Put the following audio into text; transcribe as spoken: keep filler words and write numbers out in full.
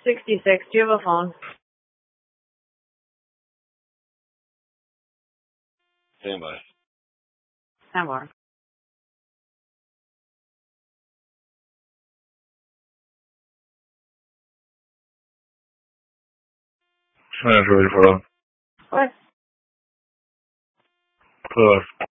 sixty-six. Do you have a phone? Stand by. Stand by. Transfer for What? Plus.